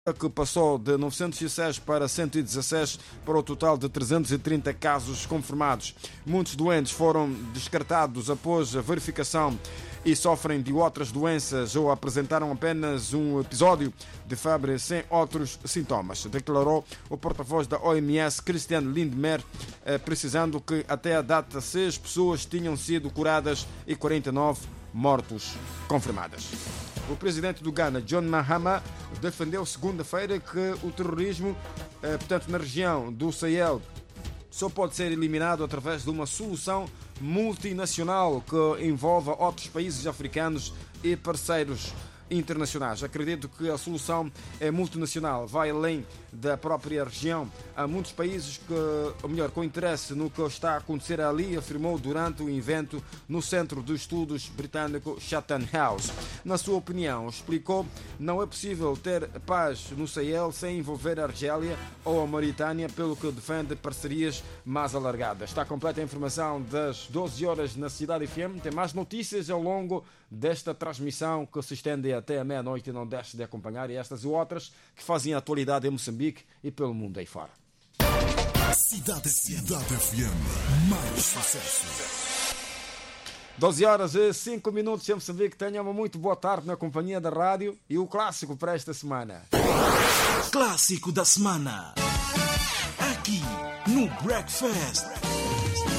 que passou de 906 para 116 para o total de 330 casos confirmados. Muitos doentes foram descartados após a verificação e sofrem de outras doenças ou apresentaram apenas um episódio de febre sem outros sintomas, declarou o porta-voz da OMS, Christian Lindmer, precisando que até a data 6 pessoas tinham sido curadas e 49 mortos confirmadas. O presidente do Ghana, John Mahama, defendeu segunda-feira que o terrorismo, portanto, na região do Sahel, só pode ser eliminado através de uma solução multinacional que envolva outros países africanos e parceiros internacionais. Acredito que a solução é multinacional, vai além da própria região. Há muitos países com interesse no que está a acontecer ali, afirmou durante o evento no Centro de Estudos Britânico Chatham House. Na sua opinião, explicou, não é possível ter paz no Sahel sem envolver a Argélia ou a Mauritânia, pelo que defende parcerias mais alargadas. Está completa a informação das 12 horas na Cidade FM. Tem mais notícias ao longo desta transmissão que se estende até a meia-noite e não deixe de acompanhar, e estas e outras que fazem a atualidade em Moçambique e pelo mundo aí fora. Cidade FM, mais sucesso. 12 horas e 5 minutos em Moçambique. Tenham uma muito boa tarde na companhia da rádio e o clássico para esta semana. Clássico da semana. Aqui no Breakfast.